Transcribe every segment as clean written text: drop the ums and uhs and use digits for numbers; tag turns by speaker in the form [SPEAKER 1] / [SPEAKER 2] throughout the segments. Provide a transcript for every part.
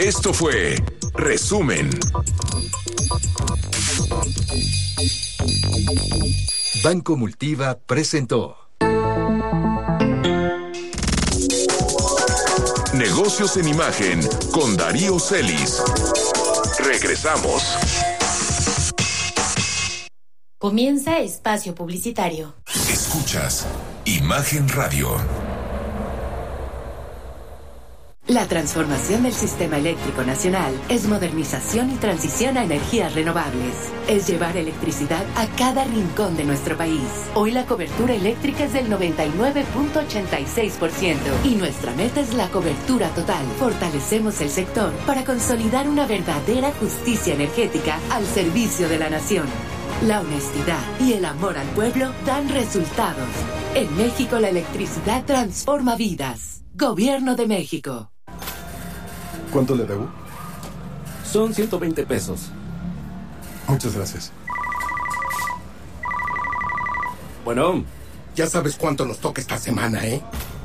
[SPEAKER 1] Esto fue Resumen.
[SPEAKER 2] Banco Multiva presentó
[SPEAKER 1] Negocios en Imagen con Darío Celis. Regresamos.
[SPEAKER 3] Comienza espacio publicitario.
[SPEAKER 1] Escuchas Imagen Radio.
[SPEAKER 4] La transformación del sistema eléctrico nacional es modernización y transición a energías renovables. Es llevar electricidad a cada rincón de nuestro país. Hoy la cobertura eléctrica es del 99.86% y nuestra meta es la cobertura total. Fortalecemos el sector para consolidar una verdadera justicia energética al servicio de la nación. La honestidad y el amor al pueblo dan resultados. En México la electricidad transforma vidas. Gobierno de México.
[SPEAKER 5] ¿Cuánto le debo?
[SPEAKER 6] Son 120 pesos.
[SPEAKER 5] Muchas gracias.
[SPEAKER 6] Bueno.
[SPEAKER 7] Ya sabes cuánto nos toca esta semana, ¿eh?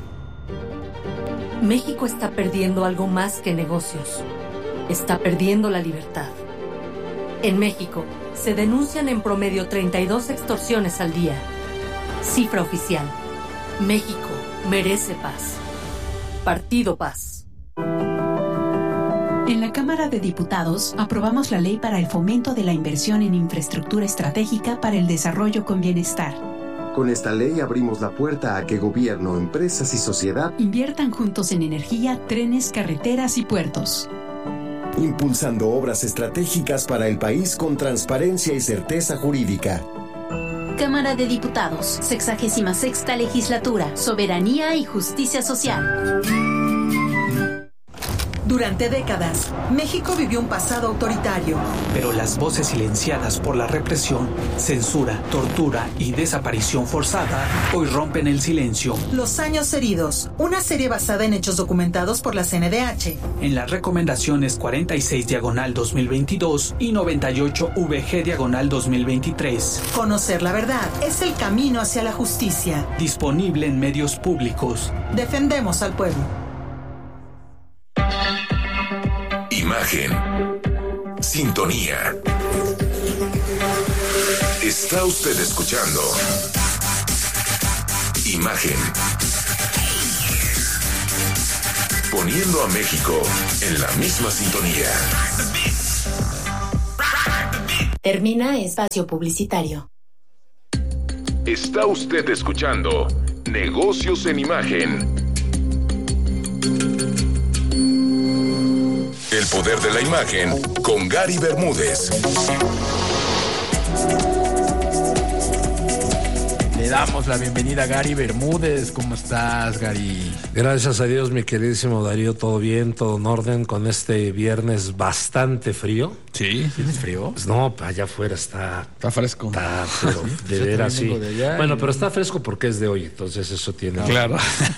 [SPEAKER 8] México está perdiendo algo más que negocios. Está perdiendo la libertad. En México, se denuncian en promedio 32 extorsiones al día. Cifra oficial. México merece paz. Partido Paz.
[SPEAKER 9] En la Cámara de Diputados aprobamos la ley para el fomento de la inversión en infraestructura estratégica para el desarrollo con bienestar.
[SPEAKER 10] Con esta ley abrimos la puerta a que gobierno, empresas y sociedad
[SPEAKER 9] inviertan juntos en energía, trenes, carreteras y puertos.
[SPEAKER 11] Impulsando obras estratégicas para el país con transparencia y certeza jurídica.
[SPEAKER 12] Cámara de Diputados, 66ª Legislatura, Soberanía y Justicia Social.
[SPEAKER 13] Durante décadas, México vivió un pasado autoritario.
[SPEAKER 14] Pero las voces silenciadas por la represión, censura, tortura y desaparición forzada hoy rompen el silencio.
[SPEAKER 13] Los años heridos, una serie basada en hechos documentados por la CNDH.
[SPEAKER 14] En las recomendaciones 46/2022 y 98/VG/2023.
[SPEAKER 13] Conocer la verdad es el camino hacia la justicia.
[SPEAKER 14] Disponible en medios públicos.
[SPEAKER 13] Defendemos al pueblo.
[SPEAKER 1] Imagen. Sintonía. Está usted escuchando Imagen. Poniendo a México en la misma sintonía.
[SPEAKER 3] Termina espacio publicitario.
[SPEAKER 1] Está usted escuchando Negocios en Imagen. El poder de la imagen con Gary Bermúdez.
[SPEAKER 15] Le damos la bienvenida a Gary Bermúdez. ¿Cómo estás, Gary?
[SPEAKER 16] Gracias a Dios, mi queridísimo Darío. Todo bien, todo en orden con este viernes bastante frío.
[SPEAKER 15] ¿Sí? ¿Tienes frío?
[SPEAKER 16] Pues no, allá afuera está
[SPEAKER 15] fresco.
[SPEAKER 16] Está, pero de veras sí. Bueno, pero está fresco porque es de hoy, entonces eso tiene...
[SPEAKER 15] Claro.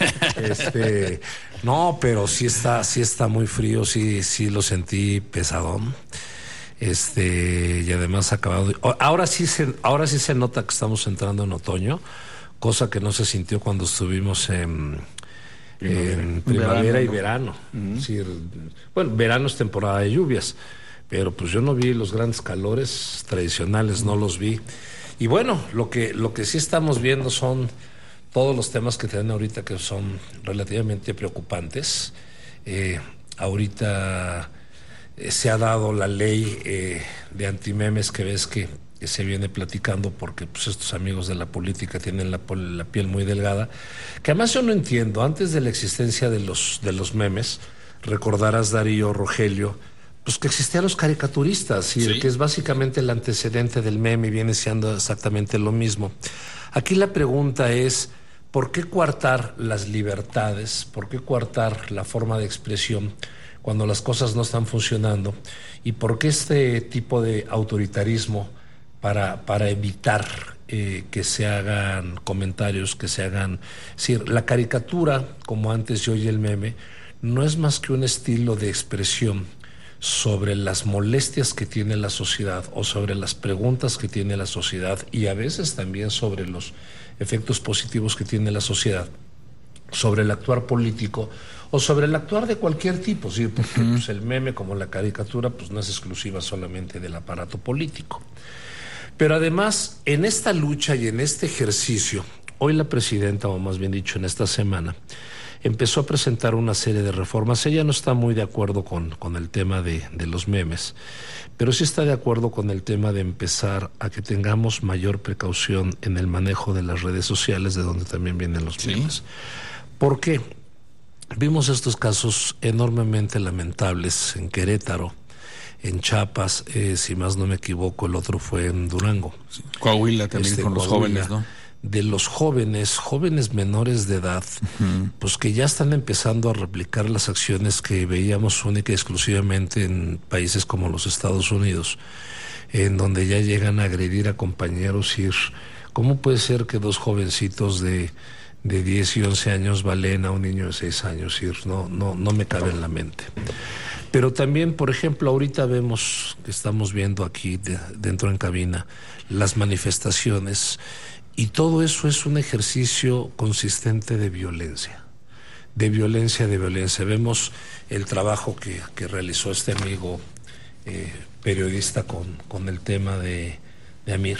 [SPEAKER 16] No, pero sí está muy frío, sí lo sentí pesadón. Y además acabado. Ahora sí se nota que estamos entrando en otoño, cosa que no se sintió cuando estuvimos en primavera y verano. Uh-huh. Sí, bueno, verano es temporada de lluvias, pero pues yo no vi los grandes calores tradicionales, no los vi. Y bueno, lo que sí estamos viendo son todos los temas que tienen ahorita que son relativamente preocupantes. Ahorita se ha dado la ley de antimemes que ves que se viene platicando porque pues estos amigos de la política tienen la piel muy delgada, que además yo no entiendo. Antes de la existencia de los memes, recordarás, Darío, Rogelio, pues que existían los caricaturistas, ¿sí? Que es básicamente el antecedente del meme y viene siendo exactamente lo mismo. Aquí la pregunta es, ¿por qué coartar las libertades? ¿Por qué coartar la forma de expresión cuando las cosas no están funcionando? ¿Y por qué este tipo de autoritarismo para evitar que se hagan comentarios, que se hagan... Es decir, la caricatura, como antes y hoy el meme, no es más que un estilo de expresión sobre las molestias que tiene la sociedad o sobre las preguntas que tiene la sociedad y a veces también sobre los efectos positivos que tiene la sociedad sobre el actuar político o sobre el actuar de cualquier tipo, ¿sí? Porque pues, el meme, como la caricatura, pues no es exclusiva solamente del aparato político. Pero además, en esta lucha y en este ejercicio, hoy la presidenta, o más bien dicho, en esta semana, empezó a presentar una serie de reformas. Ella no está muy de acuerdo con el tema de los memes, pero sí está de acuerdo con el tema de empezar a que tengamos mayor precaución en el manejo de las redes sociales, de donde también vienen los memes. ¿Por qué? Vimos estos casos enormemente lamentables en Querétaro, en Chiapas, si más no me equivoco, el otro fue en Durango.
[SPEAKER 17] Coahuila también, con los jóvenes, ¿no?
[SPEAKER 16] De los jóvenes menores de edad, pues que ya están empezando a replicar las acciones que veíamos única y exclusivamente en países como los Estados Unidos, en donde ya llegan a agredir a compañeros y ¿cómo puede ser que dos jovencitos de 10 y 11 años balen a un niño de 6 años? No me cabe en la mente. Pero también, por ejemplo, ahorita vemos que estamos viendo aquí dentro en cabina las manifestaciones, y todo eso es un ejercicio consistente de violencia. Vemos el trabajo que realizó este amigo periodista con el tema de Amir,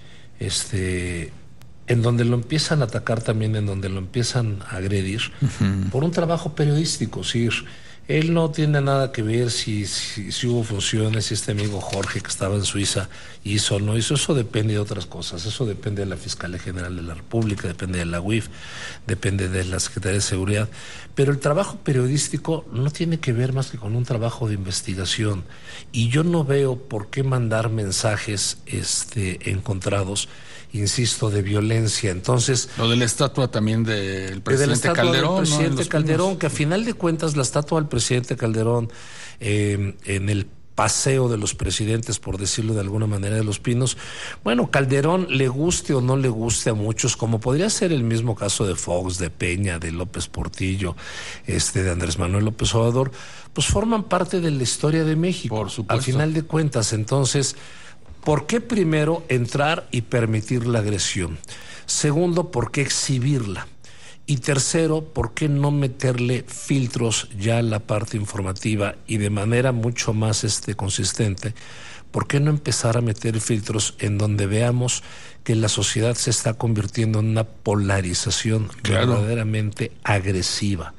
[SPEAKER 16] en donde lo empiezan a atacar también, en donde lo empiezan a agredir por un trabajo periodístico. Sí, él no tiene nada que ver si hubo funciones, si este amigo Jorge que estaba en Suiza hizo o no hizo. Eso depende de otras cosas. Eso depende de la Fiscalía General de la República, depende de la UIF, depende de la Secretaría de Seguridad. Pero el trabajo periodístico no tiene que ver más que con un trabajo de investigación. Y yo no veo por qué mandar mensajes encontrados, insisto, de violencia. Entonces,
[SPEAKER 17] lo de la estatua también del presidente Calderón,
[SPEAKER 16] del presidente Calderón, que a final de cuentas la estatua del presidente Calderón en el paseo de los presidentes, por decirlo de alguna manera, de Los Pinos, bueno, Calderón, le guste o no le guste a muchos, como podría ser el mismo caso de Fox, de Peña, de López Portillo, de Andrés Manuel López Obrador, pues forman parte de la historia de México.
[SPEAKER 17] Por supuesto.
[SPEAKER 16] Al final de cuentas, entonces, ¿por qué primero entrar y permitir la agresión? Segundo, ¿por qué exhibirla? Y tercero, ¿por qué no meterle filtros ya a la parte informativa y de manera mucho más consistente? ¿Por qué no empezar a meter filtros en donde veamos que la sociedad se está convirtiendo en una polarización verdaderamente agresiva?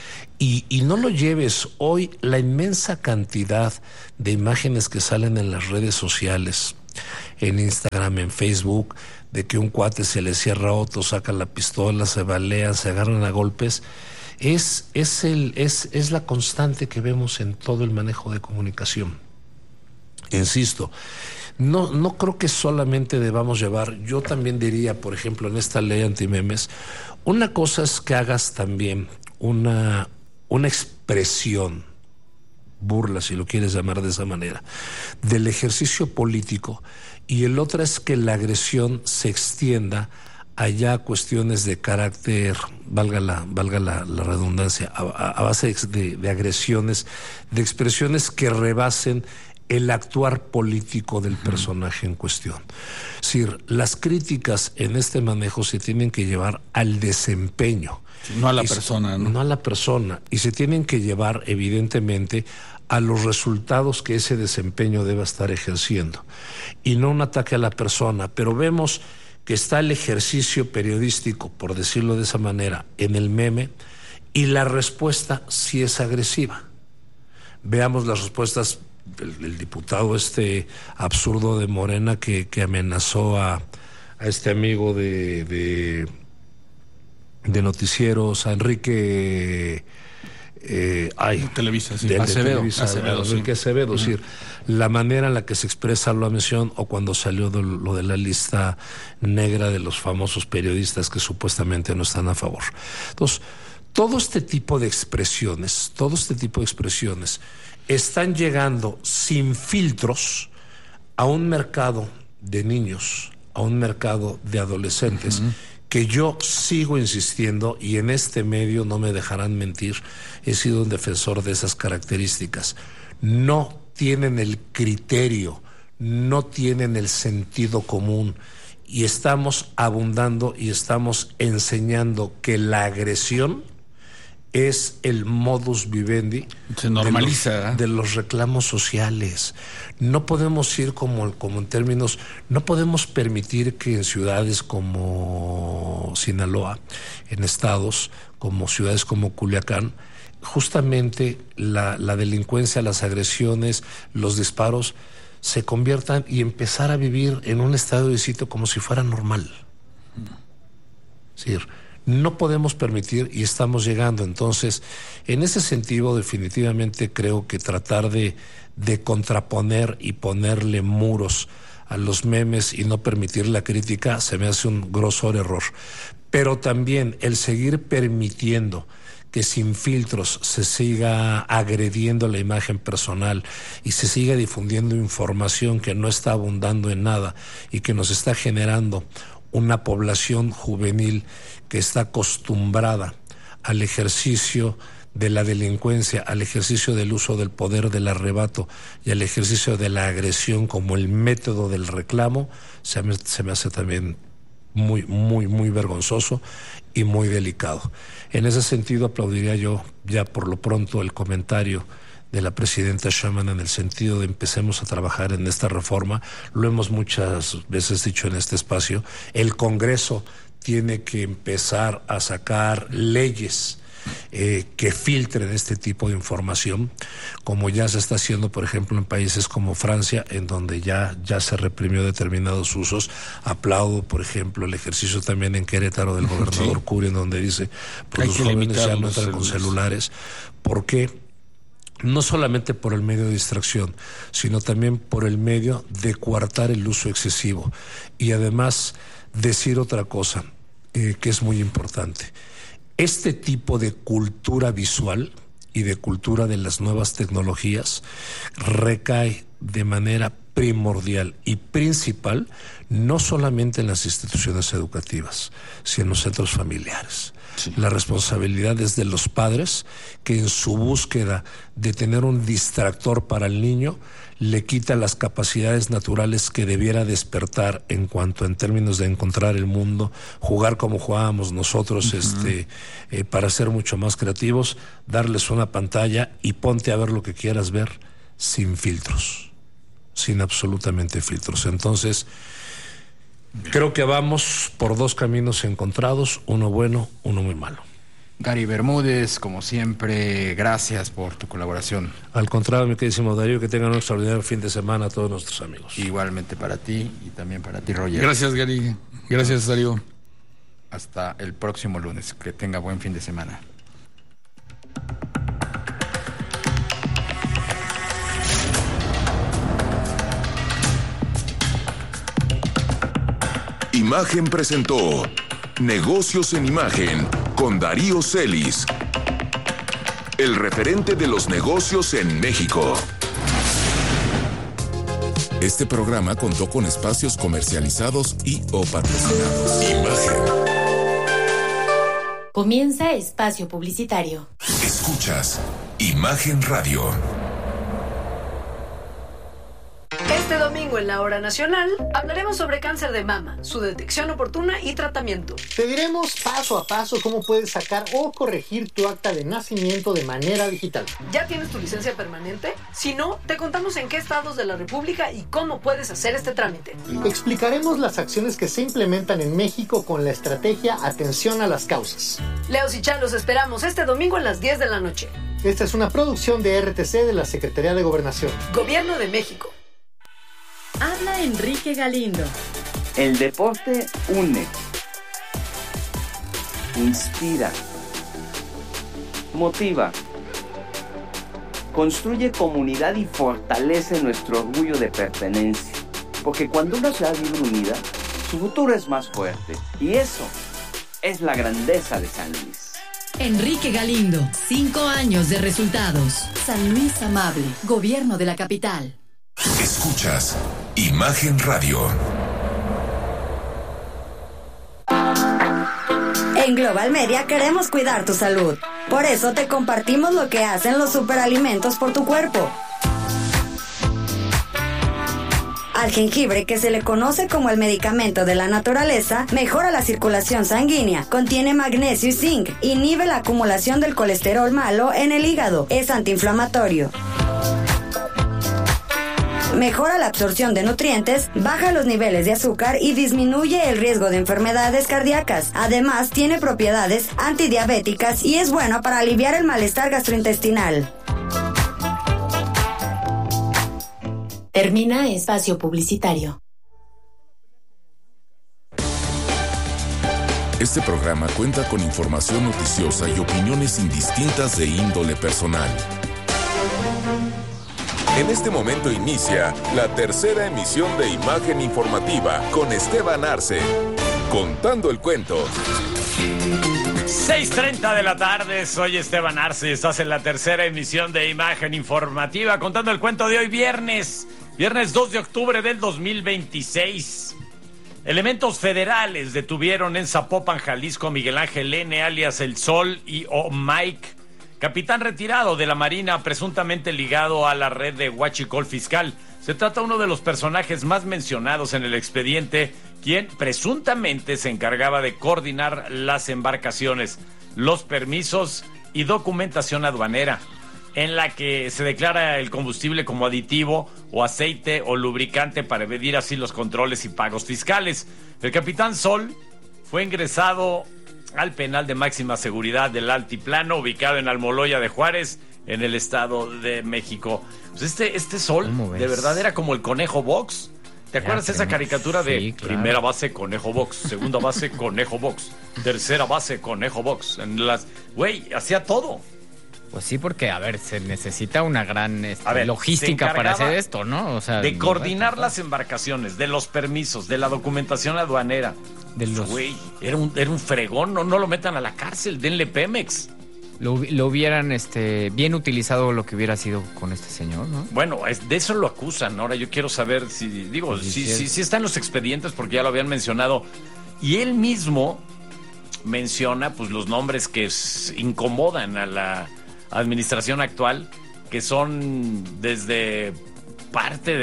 [SPEAKER 16] Y no lo lleves hoy, la inmensa cantidad de imágenes que salen en las redes sociales, en Instagram, en Facebook, de que un cuate se le cierra a otro, saca la pistola, se balean, se agarran a golpes, es la constante que vemos en todo el manejo de comunicación. Insisto, no creo que solamente debamos llevar, yo también diría, por ejemplo, en esta ley antimemes, una cosa es que hagas también una expresión, burla, si lo quieres llamar de esa manera, del ejercicio político, y el otro es que la agresión se extienda allá a cuestiones de carácter, valga la redundancia, a base de agresiones, de expresiones que rebasen el actuar político del personaje en cuestión. Es decir, las críticas en este manejo se tienen que llevar al desempeño.
[SPEAKER 17] No a la persona, ¿no?
[SPEAKER 16] No a la persona. Y se tienen que llevar, evidentemente, a los resultados que ese desempeño deba estar ejerciendo. Y no un ataque a la persona. Pero vemos que está el ejercicio periodístico, por decirlo de esa manera, en el meme, y la respuesta sí es agresiva. Veamos las respuestas. El diputado absurdo de Morena que amenazó a este amigo de noticieros, a Enrique
[SPEAKER 17] Televisa, sí.
[SPEAKER 16] Enrique Acevedo, es decir, la manera en la que se expresa la mención, o cuando salió lo de la lista negra de los famosos periodistas que supuestamente no están a favor. Entonces, todo este tipo de expresiones están llegando sin filtros a un mercado de niños, a un mercado de adolescentes, que yo sigo insistiendo, y en este medio no me dejarán mentir, he sido un defensor de esas características. No tienen el criterio, no tienen el sentido común, y estamos abundando y estamos enseñando que la agresión es el modus vivendi.
[SPEAKER 17] Se normaliza
[SPEAKER 16] de los reclamos sociales. No podemos ir como en términos, no podemos permitir que en ciudades como Sinaloa, en estados como ciudades como Culiacán, justamente la delincuencia, las agresiones, los disparos se conviertan y empezar a vivir en un estado de sitio como si fuera normal. Es decir, no podemos permitir y estamos llegando. Entonces, en ese sentido, definitivamente creo que tratar de contraponer y ponerle muros a los memes y no permitir la crítica se me hace un grosor error. Pero también el seguir permitiendo que sin filtros se siga agrediendo la imagen personal y se siga difundiendo información que no está abundando en nada y que nos está generando una población juvenil que está acostumbrada al ejercicio de la delincuencia, al ejercicio del uso del poder del arrebato y al ejercicio de la agresión como el método del reclamo, se me hace también muy vergonzoso y muy delicado. En ese sentido aplaudiría yo ya por lo pronto el comentario de la presidenta Sheinbaum en el sentido de empecemos a trabajar en esta reforma. Lo hemos muchas veces dicho en este espacio, el Congreso tiene que empezar a sacar leyes que filtren este tipo de información, como ya se está haciendo, por ejemplo, en países como Francia, en donde ya se reprimió determinados usos. Aplaudo, por ejemplo, el ejercicio también en Querétaro del gobernador Curia, en donde dice, pues los jóvenes ya no entran con celulares. ¿Por qué? No solamente por el medio de distracción, sino también por el medio de coartar el uso excesivo. Y además, decir otra cosa que es muy importante. Este tipo de cultura visual y de cultura de las nuevas tecnologías recae de manera primordial y principal no solamente en las instituciones educativas, sino en los centros familiares. Sí. La responsabilidad es de los padres que en su búsqueda de tener un distractor para el niño le quita las capacidades naturales que debiera despertar en cuanto en términos de encontrar el mundo, jugar como jugábamos nosotros, para ser mucho más creativos, darles una pantalla y ponte a ver lo que quieras ver sin filtros, sin absolutamente filtros. Entonces, creo que vamos por dos caminos encontrados, uno bueno, uno muy malo.
[SPEAKER 15] Gary Bermúdez, como siempre, gracias por tu colaboración.
[SPEAKER 16] Al contrario, mi queridísimo Darío, que tengan un extraordinario fin de semana a todos nuestros amigos.
[SPEAKER 15] Igualmente para ti y también para ti, Roger.
[SPEAKER 17] Gracias, Gary. Gracias, Darío.
[SPEAKER 15] Hasta el próximo lunes. Que tenga buen fin de semana.
[SPEAKER 1] Imagen presentó Negocios en Imagen con Darío Celis, el referente de los negocios en México. Este programa contó con espacios comercializados y o patrocinados. Imagen.
[SPEAKER 3] Comienza espacio publicitario.
[SPEAKER 1] Escuchas Imagen Radio.
[SPEAKER 18] Este domingo en la Hora Nacional hablaremos sobre cáncer de mama, su detección oportuna y tratamiento.
[SPEAKER 19] Te diremos paso a paso cómo puedes sacar o corregir tu acta de nacimiento de manera digital.
[SPEAKER 18] ¿Ya tienes tu licencia permanente? Si no, te contamos en qué estados de la República y cómo puedes hacer este trámite.
[SPEAKER 19] Explicaremos las acciones que se implementan en México con la estrategia Atención a las Causas.
[SPEAKER 18] Leos y Chá, los esperamos este domingo a las 10 de la noche.
[SPEAKER 19] Esta es una producción de RTC de la Secretaría de Gobernación.
[SPEAKER 18] Gobierno de México.
[SPEAKER 20] Habla Enrique Galindo.
[SPEAKER 21] El deporte une, inspira, motiva, construye comunidad y fortalece nuestro orgullo de pertenencia. Porque cuando una ciudad vive unida, su futuro es más fuerte. Y eso es la grandeza de San Luis.
[SPEAKER 20] Enrique Galindo, 5 años de resultados. San Luis amable, gobierno de la capital.
[SPEAKER 1] Escuchas Imagen Radio.
[SPEAKER 22] En Global Media queremos cuidar tu salud. Por eso te compartimos lo que hacen los superalimentos por tu cuerpo. Al jengibre, que se le conoce como el medicamento de la naturaleza, mejora la circulación sanguínea, contiene magnesio y zinc, inhibe la acumulación del colesterol malo en el hígado, es antiinflamatorio. Mejora la absorción de nutrientes, baja los niveles de azúcar y disminuye el riesgo de enfermedades cardíacas. Además, tiene propiedades antidiabéticas y es bueno para aliviar el malestar gastrointestinal.
[SPEAKER 3] Termina espacio publicitario.
[SPEAKER 1] Este programa cuenta con información noticiosa y opiniones indistintas de índole personal. En este momento inicia la tercera emisión de Imagen Informativa con Esteban Arce, contando el cuento.
[SPEAKER 2] 6:30 de la tarde, soy Esteban Arce y estás en la tercera emisión de Imagen Informativa, contando el cuento de hoy, viernes 2 de octubre del 2026. Elementos federales detuvieron en Zapopan, Jalisco, a Miguel Ángel N., alias El Sol, y Mike, capitán retirado de la Marina, presuntamente ligado a la red de huachicol fiscal. Se trata de uno de los personajes más mencionados en el expediente, quien presuntamente se encargaba de coordinar las embarcaciones, los permisos y documentación aduanera, en la que se declara el combustible como aditivo o aceite o lubricante para evadir así los controles y pagos fiscales. El capitán Sol fue ingresado al penal de máxima seguridad del Altiplano, ubicado en Almoloya de Juárez, en el Estado de México. Pues este Sol, de verdad, era como el Conejo Box. ¿Te acuerdas de esa caricatura de sí, claro, primera base, Conejo Box, segunda base, Conejo Box, tercera base, Conejo Box? Güey, hacía todo.
[SPEAKER 4] Pues sí, porque, a ver, se necesita una gran logística para hacer esto, ¿no? O sea,
[SPEAKER 2] de coordinar las embarcaciones, de los permisos, de la documentación aduanera. Güey, era un fregón, no lo metan a la cárcel, denle Pemex.
[SPEAKER 4] Lo hubieran bien utilizado lo que hubiera sido con este señor, ¿no?
[SPEAKER 2] Bueno, de eso lo acusan. Ahora yo quiero saber si está en los expedientes, porque ya lo habían mencionado. Y él mismo menciona pues los nombres que incomodan a la administración actual, que son desde parte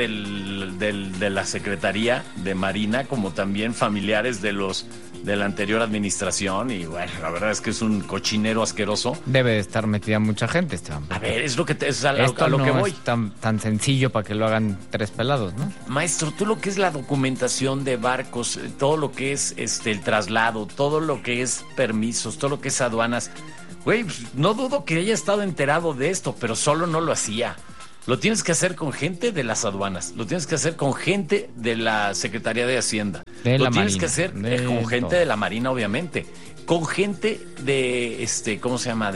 [SPEAKER 2] de la Secretaría de Marina, como también familiares de la anterior administración. Y bueno, la verdad es que es un cochinero asqueroso.
[SPEAKER 4] Debe de estar metida mucha gente, Esteban.
[SPEAKER 2] A ver, es lo que que voy.
[SPEAKER 4] Es tan sencillo para que lo hagan tres pelados, ¿no?
[SPEAKER 2] Maestro, tú lo que es la documentación de barcos, todo lo que es el traslado, todo lo que es permisos, todo lo que es aduanas. Güey, no dudo que haya estado enterado de esto, pero solo no lo hacía. Lo tienes que hacer con gente de las aduanas, lo tienes que hacer con gente de la Secretaría de Hacienda, lo tienes que hacer con gente de la Marina, obviamente, con gente de ¿cómo se llama?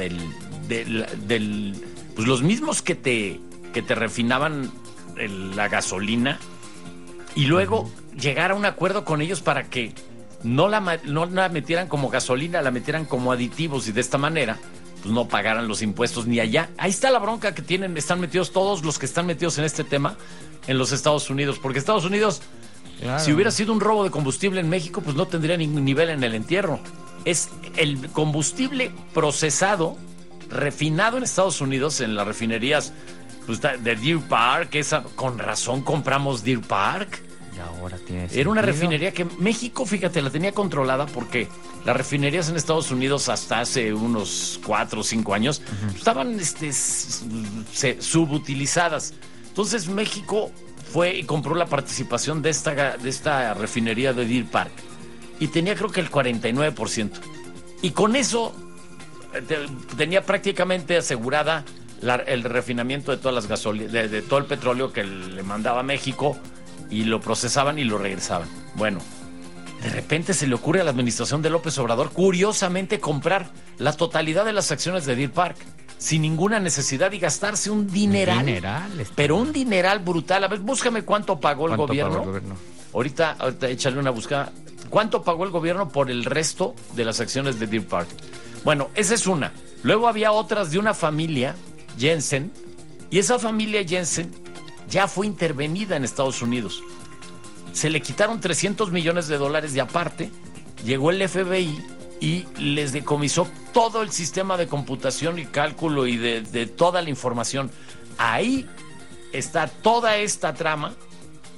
[SPEAKER 2] Pues los mismos que te refinaban la gasolina, y luego llegar a un acuerdo con ellos para que no la metieran como gasolina, la metieran como aditivos, y de esta manera pues no pagaran los impuestos ni allá. Ahí está la bronca que están metidos todos los que están metidos en este tema en los Estados Unidos, porque Estados Unidos, claro, si hubiera sido un robo de combustible en México, pues no tendría ningún nivel en el entierro. Es el combustible procesado, refinado en Estados Unidos, en las refinerías pues, de Deer Park. Con razón compramos Deer Park.
[SPEAKER 4] Y ahora tiene
[SPEAKER 2] Era una refinería que México, fíjate, la tenía controlada, porque las refinerías en Estados Unidos hasta hace unos 4 o 5 años estaban subutilizadas. Entonces México fue y compró la participación de esta refinería de Deer Park, y tenía creo que el 49%. Y con eso tenía prácticamente asegurada el refinamiento de todas las gasolinas, de todo el petróleo que le mandaba a México, y lo procesaban y lo regresaban. Bueno, de repente se le ocurre a la administración de López Obrador, curiosamente, comprar la totalidad de las acciones de Deer Park sin ninguna necesidad y gastarse un dineral. Pero un dineral brutal. A ver, búscame cuánto pagó el gobierno. Ahorita échale una buscada. ¿Cuánto pagó el gobierno por el resto de las acciones de Deer Park? Bueno, esa es una. Luego había otras de una familia, Jensen, y esa familia Jensen ya fue intervenida en Estados Unidos. Se le quitaron $300 millones y aparte llegó el FBI y les decomisó todo el sistema de computación y cálculo y de toda la información. Ahí está toda esta trama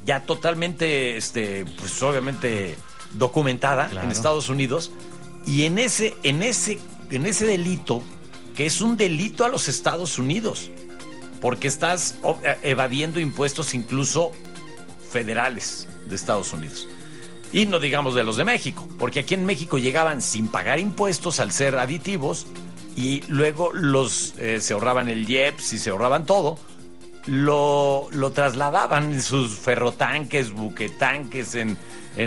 [SPEAKER 2] ya totalmente, pues obviamente documentada en Estados Unidos, y en ese delito, que es un delito a los Estados Unidos, porque estás evadiendo impuestos incluso federales de Estados Unidos. Y no digamos de los de México, porque aquí en México llegaban sin pagar impuestos al ser aditivos, y luego se ahorraban el IEPS y se ahorraban todo, lo trasladaban en sus ferrotanques, buquetanques, en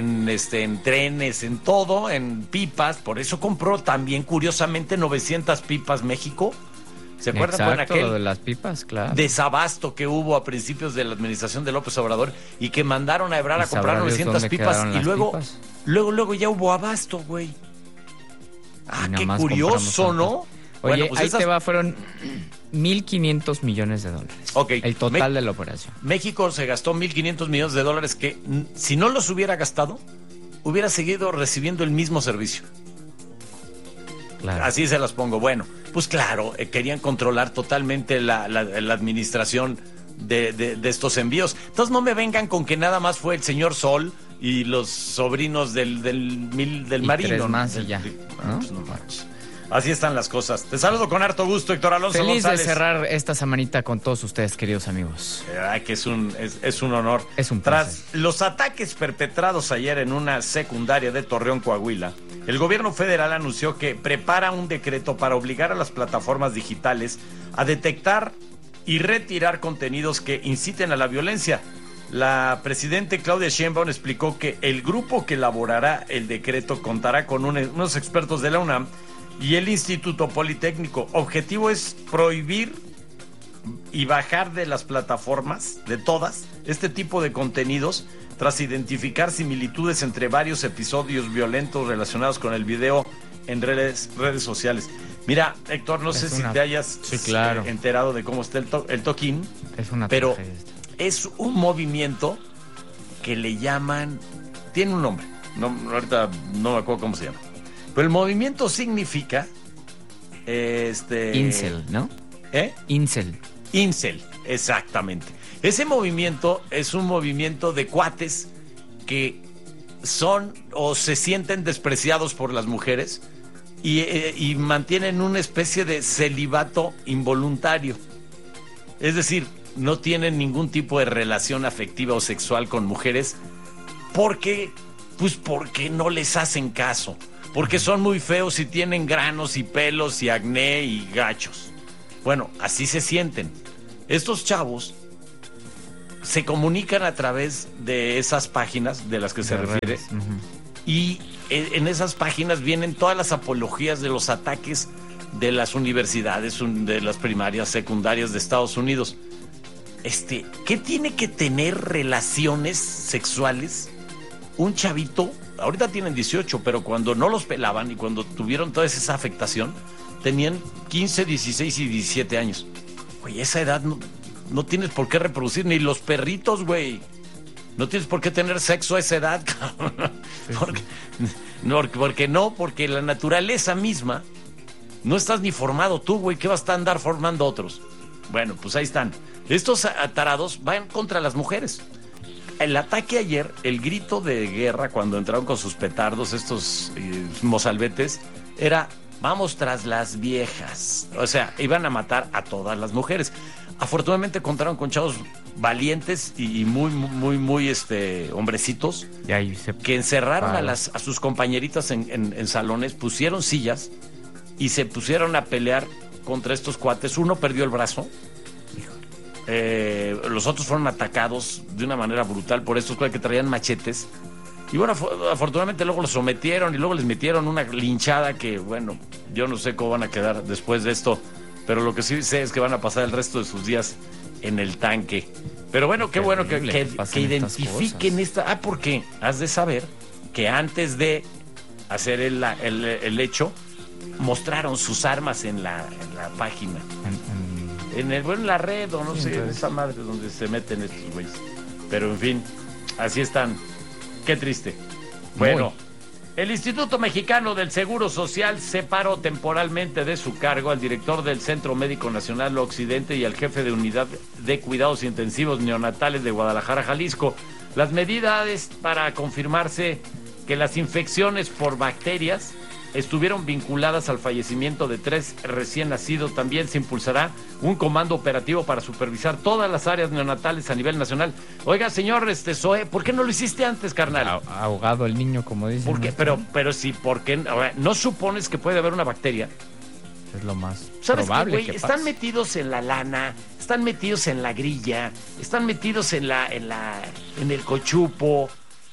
[SPEAKER 2] trenes, en todo, en pipas. Por eso compró también, curiosamente, 900 pipas México. ¿Se acuerdan con aquel
[SPEAKER 4] lo de las pipas? Claro.
[SPEAKER 2] Desabasto que hubo a principios de la administración de López Obrador y que mandaron a Ebrard a comprar 900 pipas y luego ya hubo abasto, güey. Ah, qué curioso, ¿no?
[SPEAKER 4] Oye, bueno, pues ahí te va, fueron $1,500 millones.
[SPEAKER 2] Okay.
[SPEAKER 4] El total de la operación.
[SPEAKER 2] México se gastó $1,500 millones que, si no los hubiera gastado, hubiera seguido recibiendo el mismo servicio. Claro. Así se las pongo. Bueno, pues claro, querían controlar totalmente la administración de estos envíos. Entonces no me vengan con que nada más fue el señor Sol y los sobrinos del marino.
[SPEAKER 4] 3 más y ya.
[SPEAKER 2] ¿No? Pues no manches. Así están las cosas. Te saludo con harto gusto, Héctor Alonso
[SPEAKER 4] Feliz
[SPEAKER 2] González.
[SPEAKER 4] De cerrar esta semanita con todos ustedes, queridos amigos.
[SPEAKER 2] Que es un honor.
[SPEAKER 4] Es un placer.
[SPEAKER 2] Tras los ataques perpetrados ayer en una secundaria de Torreón, Coahuila, el gobierno federal anunció que prepara un decreto para obligar a las plataformas digitales a detectar y retirar contenidos que inciten a la violencia. La presidenta Claudia Sheinbaum explicó que el grupo que elaborará el decreto contará con unos expertos de la UNAM y el Instituto Politécnico. Objetivo es prohibir y bajar de las plataformas, de todas, este tipo de contenidos, tras identificar similitudes entre varios episodios violentos relacionados con el video en redes sociales. Mira, Héctor, no sé si te hayas enterado de cómo está el toquín, pero es un movimiento que le llaman, tiene un nombre, ahorita no me acuerdo cómo se llama. Pero el movimiento significa
[SPEAKER 4] Incel, ¿no?
[SPEAKER 2] Incel, exactamente. Ese movimiento es un movimiento de cuates que son o se sienten despreciados por las mujeres y mantienen una especie de celibato involuntario. Es decir, no tienen ningún tipo de relación afectiva o sexual con mujeres porque no les hacen caso. Porque son muy feos y tienen granos y pelos y acné y gachos. Bueno, así se sienten. Estos chavos se comunican a través de esas páginas de las que se refiere. Y en esas páginas vienen todas las apologías de los ataques de las universidades, de las primarias, secundarias de Estados Unidos. ¿Qué tiene que tener relaciones sexuales un chavito? Ahorita tienen 18, pero cuando no los pelaban y cuando tuvieron toda esa afectación, tenían 15, 16 y 17 años. Oye, esa edad no tienes por qué reproducir, ni los perritos, güey. No tienes por qué tener sexo a esa edad, porque la naturaleza misma, no estás ni formado tú, güey, ¿qué vas a andar formando otros? Bueno, pues ahí están. Estos tarados van contra las mujeres. El ataque ayer, el grito de guerra cuando entraron con sus petardos estos mozalbetes, era vamos tras las viejas. O sea, iban a matar a todas las mujeres. Afortunadamente contaron con chavos valientes y muy hombrecitos que encerraron a sus compañeritas en salones, pusieron sillas y se pusieron a pelear contra estos cuates. Uno perdió el brazo. Los otros fueron atacados de una manera brutal por estos que traían machetes. Y bueno, afortunadamente luego los sometieron y luego les metieron una linchada que, bueno, yo no sé cómo van a quedar después de esto, pero lo que sí sé es que van a pasar el resto de sus días en el tanque. Pero bueno, qué bueno que identifiquen esta... porque has de saber que antes de hacer el hecho, mostraron sus armas en la página. En la red, o no sé, en esa madre donde se meten estos güeyes. Pero en fin, así están. Qué triste. Bueno, el Instituto Mexicano del Seguro Social separó temporalmente de su cargo al director del Centro Médico Nacional Occidente y al jefe de Unidad de Cuidados Intensivos Neonatales de Guadalajara, Jalisco. Las medidas para confirmarse que las infecciones por bacterias estuvieron vinculadas al fallecimiento de 3 recién nacidos. También se impulsará un comando operativo para supervisar todas las áreas neonatales a nivel nacional. Oiga, señor Zoe, ¿por qué no lo hiciste antes, carnal?
[SPEAKER 4] Ahogado el niño, como dicen.
[SPEAKER 2] ¿Por qué? Pero sí, ¿por qué? ¿No supones que puede haber una bacteria?
[SPEAKER 4] Es lo más
[SPEAKER 2] ¿Sabes
[SPEAKER 4] probable
[SPEAKER 2] qué, güey? Están metidos en la lana, están metidos en la grilla, están metidos en el cochupo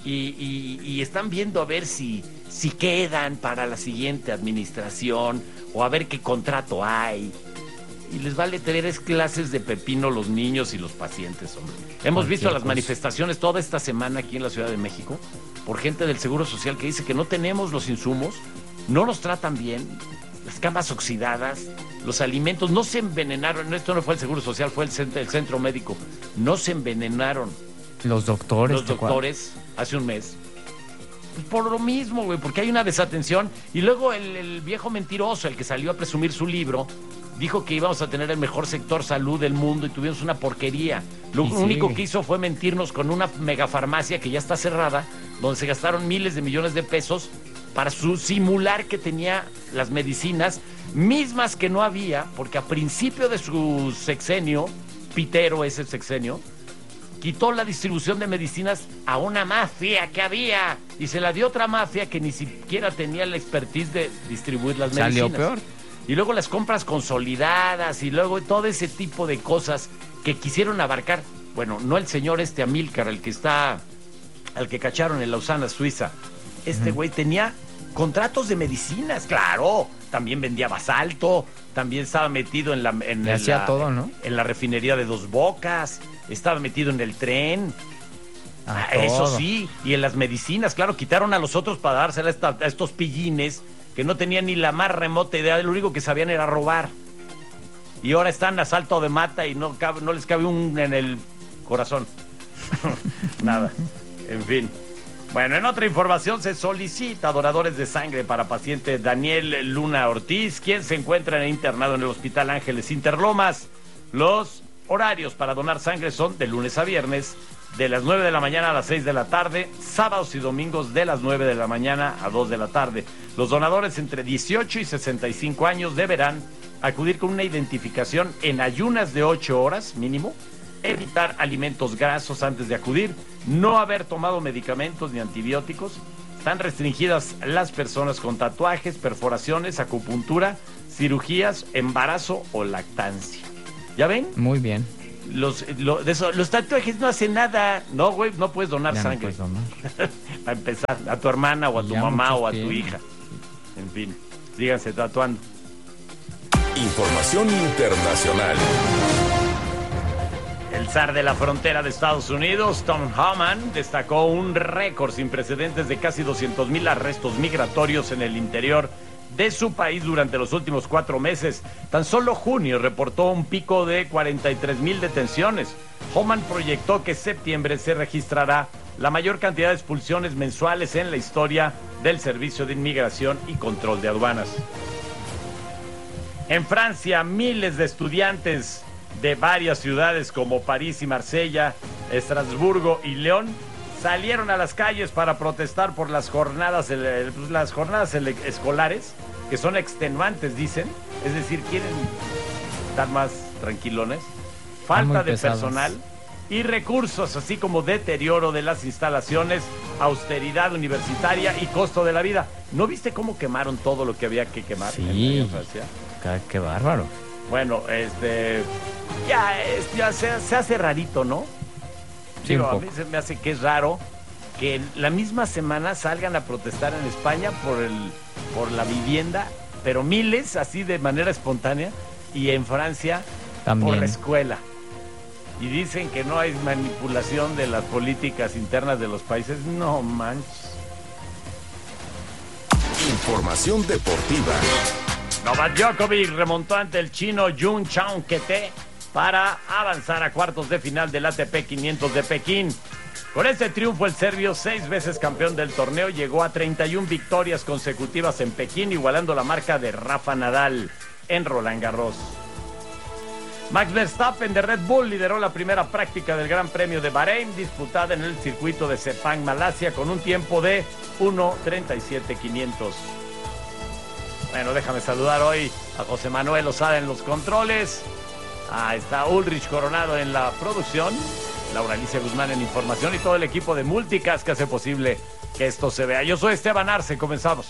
[SPEAKER 2] y están viendo a ver si quedan para la siguiente administración o a ver qué contrato hay. Y les vale 3 clases de pepino los niños y los pacientes, hombre. Hemos visto las manifestaciones toda esta semana aquí en la Ciudad de México por gente del Seguro Social que dice que no tenemos los insumos, no nos tratan bien, las camas oxidadas, los alimentos no se envenenaron. Esto no fue el Seguro Social, fue el centro médico. No se envenenaron.
[SPEAKER 4] Los doctores
[SPEAKER 2] hace un mes. Pues por lo mismo, güey, porque hay una desatención. Y luego el viejo mentiroso, el que salió a presumir su libro, dijo que íbamos a tener el mejor sector salud del mundo y tuvimos una porquería. Lo único que hizo fue mentirnos con una megafarmacia que ya está cerrada, donde se gastaron miles de millones de pesos para simular que tenía las medicinas mismas que no había, porque a principio de su sexenio, pitero ese sexenio, quitó la distribución de medicinas a una mafia que había y se la dio otra mafia que ni siquiera tenía la expertise de distribuir las medicinas.
[SPEAKER 4] Salió peor.
[SPEAKER 2] Y luego las compras consolidadas y luego todo ese tipo de cosas que quisieron abarcar. Bueno, no el señor Amílcar, al que cacharon en Lausana, Suiza. Güey tenía contratos de medicinas, claro. También vendía basalto, también estaba metido
[SPEAKER 4] todo, ¿no?
[SPEAKER 2] En la refinería de Dos Bocas, estaba metido en el tren. Eso sí, y en las medicinas, claro, quitaron a los otros para dárselas a estos pillines que no tenían ni la más remota idea, lo único que sabían era robar. Y ahora están a salto de mata y no les cabe un en el corazón. Nada, en fin. Bueno, en otra información se solicita donadores de sangre para paciente Daniel Luna Ortiz, quien se encuentra internado en el Hospital Ángeles Interlomas. Los horarios para donar sangre son de lunes a viernes, de las 9 de la mañana a las 6 de la tarde, sábados y domingos de las 9 de la mañana a 2 de la tarde. Los donadores entre 18 y 65 años deberán acudir con una identificación en ayunas de 8 horas mínimo, evitar alimentos grasos antes de acudir, no haber tomado medicamentos ni antibióticos. Están restringidas las personas con tatuajes, perforaciones, acupuntura, cirugías, embarazo o lactancia. ¿Ya ven?
[SPEAKER 4] Muy bien.
[SPEAKER 2] Los tatuajes no hacen nada. No, güey, no puedes donar sangre.
[SPEAKER 4] No puedes donar.
[SPEAKER 2] Para empezar, a tu hermana o a tu mamá o a tu hija. En fin, síganse tatuando.
[SPEAKER 1] Información internacional.
[SPEAKER 2] El zar de la frontera de Estados Unidos, Tom Homan, destacó un récord sin precedentes de casi 200,000 arrestos migratorios en el interior de su país durante los últimos 4 meses. Tan solo junio reportó un pico de 43,000 detenciones. Homan proyectó que septiembre se registrará la mayor cantidad de expulsiones mensuales en la historia del Servicio de Inmigración y Control de Aduanas. En Francia, miles de estudiantes de varias ciudades como París y Marsella, Estrasburgo y León salieron a las calles para protestar por las jornadas escolares, que son extenuantes, dicen, es decir, quieren estar más tranquilones, falta de personal y recursos, así como deterioro de las instalaciones, austeridad universitaria y costo de la vida. ¿No viste cómo quemaron todo lo que había que quemar?
[SPEAKER 4] Sí, qué bárbaro.
[SPEAKER 2] Bueno, ya se hace rarito, ¿no?
[SPEAKER 4] Sí,
[SPEAKER 2] digo, a mí se me hace que es raro que la misma semana salgan a protestar en España por la vivienda, pero miles, así de manera espontánea, y en Francia también por la escuela. Y dicen que no hay manipulación de las políticas internas de los países. No manches.
[SPEAKER 1] Información deportiva.
[SPEAKER 2] Novak Djokovic remontó ante el chino Jun Chang-Kete para avanzar a cuartos de final del ATP 500 de Pekín. Con este triunfo, el serbio, 6 veces campeón del torneo, llegó a 31 victorias consecutivas en Pekín, igualando la marca de Rafa Nadal en Roland Garros. Max Verstappen de Red Bull lideró la primera práctica del Gran Premio de Bahrein, disputada en el circuito de Sepang, Malasia, con un tiempo de 1:37.500. Bueno, déjame saludar hoy a José Manuel Osada en los controles. Está Ulrich Coronado en la producción, Laura Alicia Guzmán en información y todo el equipo de Multicast que hace posible que esto se vea. Yo soy Esteban Arce, comenzamos.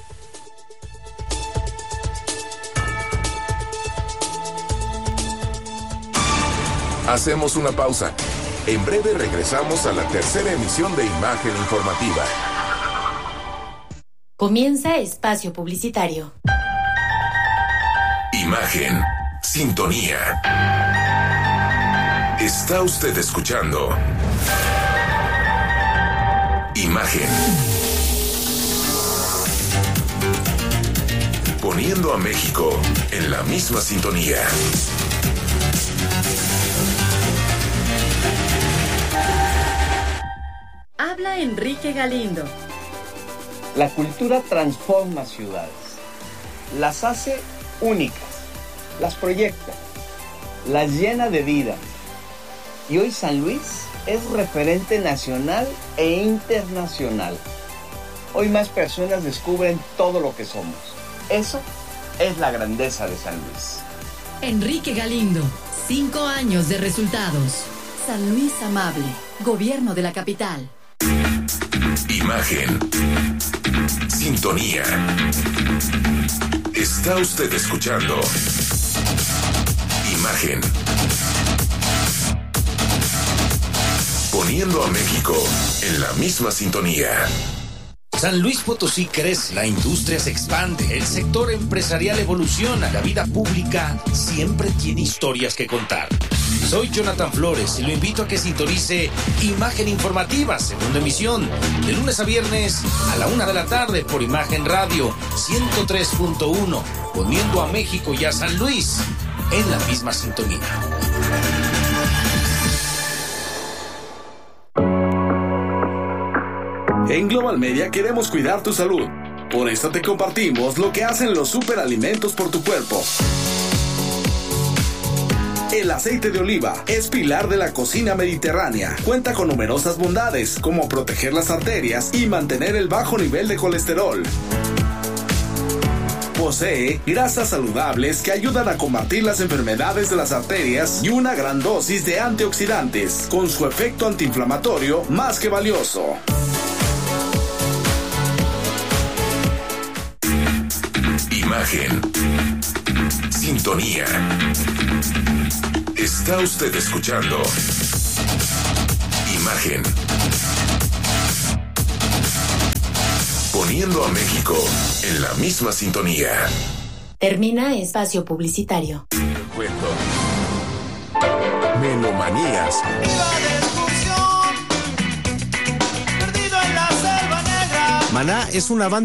[SPEAKER 1] Hacemos una pausa. En breve regresamos a la tercera emisión de Imagen Informativa.
[SPEAKER 3] Comienza espacio publicitario.
[SPEAKER 1] Imagen, sintonía. Está usted escuchando Imagen. Poniendo a México en la misma sintonía.
[SPEAKER 20] Habla Enrique Galindo.
[SPEAKER 21] La cultura transforma ciudades, las hace únicas, las proyecta, las llena de vida. Y hoy San Luis es referente nacional e internacional. Hoy más personas descubren todo lo que somos. Eso es la grandeza de San Luis.
[SPEAKER 20] Enrique Galindo, 5 años de resultados. San Luis Amable, Gobierno de la Capital.
[SPEAKER 1] Imagen. Sintonía. Está usted escuchando Imagen. Poniendo a México en la misma sintonía.
[SPEAKER 5] San Luis Potosí crece, la industria se expande, el sector empresarial evoluciona, la vida pública siempre tiene historias que contar. Soy Jonathan Flores y lo invito a que sintonice Imagen Informativa, segunda emisión, de lunes a viernes a la 1 de la tarde por Imagen Radio 103.1, poniendo a México y a San Luis en la misma sintonía.
[SPEAKER 6] En Global Media queremos cuidar tu salud. Por eso te compartimos lo que hacen los superalimentos por tu cuerpo. El aceite de oliva es pilar de la cocina mediterránea. Cuenta con numerosas bondades, como proteger las arterias y mantener el bajo nivel de colesterol. Posee grasas saludables que ayudan a combatir las enfermedades de las arterias y una gran dosis de antioxidantes, con su efecto antiinflamatorio más que valioso.
[SPEAKER 1] Imagen. Sintonía. Está usted escuchando Imagen. Poniendo a México en la misma sintonía.
[SPEAKER 3] Termina espacio publicitario.
[SPEAKER 1] Cuento. Melomanías.
[SPEAKER 23] Maná es una banda